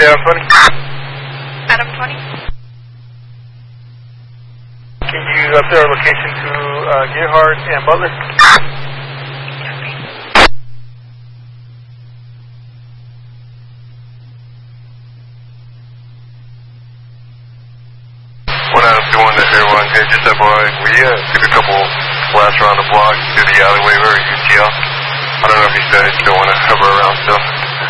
Adam 20. Adam 20. Can you update our location to Gerhardt and Butler? Hey, just FYI, we took a couple blasts around the block through the alleyway or UTL. I don't know if you said you don't want to hover around still.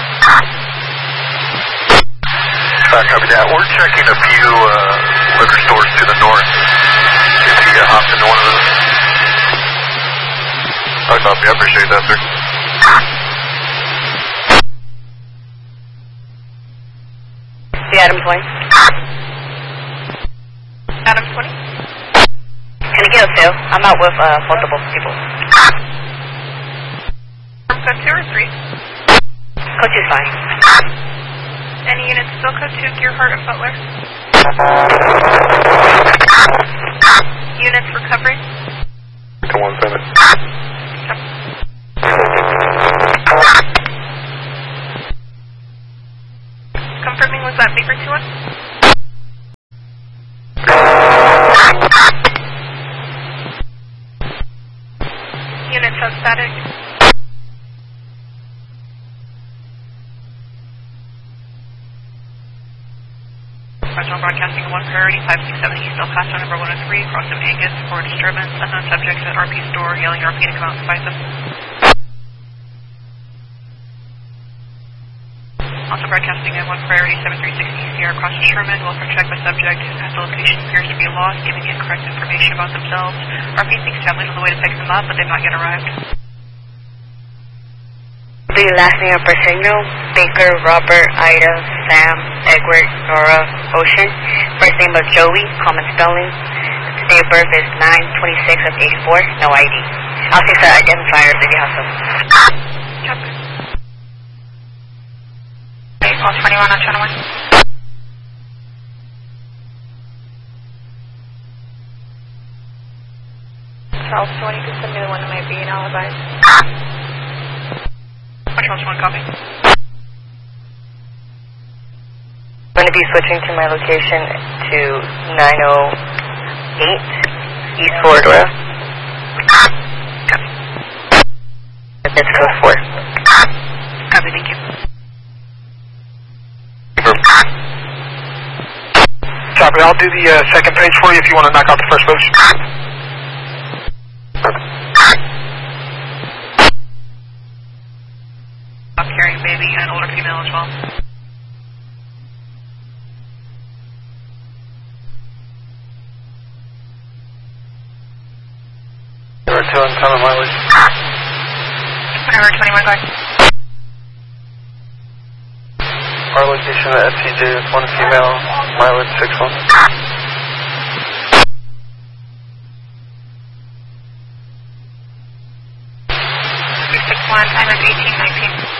Copy that. We're checking a few liquor stores to the north. If you hopped into one of those. I copy. I appreciate that, sir. The Adam 20. Adam 20. Can you get a fill? I'm out with multiple people. Code 2 or 3? Code 2's fine. Any units still code 2, Gerhardt and Butler? Units recovering? To 1-7. Confirming, was that Baker 2-1? Units on static. Regional broadcasting 1 priority, 567 East El Paso, number 103, crossing Angus for disturbance. Unknown subjects at RP store yelling RP to come out and fight them. Also broadcasting at 1 priority, 736 East Sierra, crossing Sherman. Welfare check the subject as the location appears to be lost, giving incorrect information about themselves. RP thinks families on the way to pick them up, but they've not yet arrived. The last name of Presidio, Baker, Robert, Ida, Sam, Edward, Nora, Ocean. First name of Joey, common spelling. Date of birth is 9/26 of 84, no ID. I'll fix the identifier if you have some. Copy. 21 on channel 1. Charles 20, can send me the one that might be an alibi. Charles 1, copy. I'm going to be switching to my location to 908 East Ford Road. Copy. It's code 4. Copy, thank you. Copy, I'll do the second page for you if you want to knock out the first page. Carrying baby and an older female as well. Number 2 on common mileage. Number 21, go ahead. Our location at FTJ is 1 female, mileage 61. 361, time of 1819.